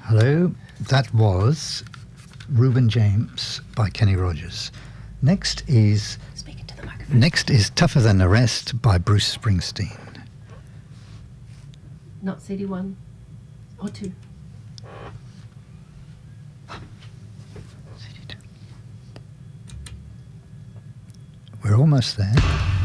Hello, that was Reuben James by Kenny Rogers. Next is Speaking to the microphone. Next is Tougher Than the Rest by Bruce Springsteen. Not CD 1 or 2. We're almost there.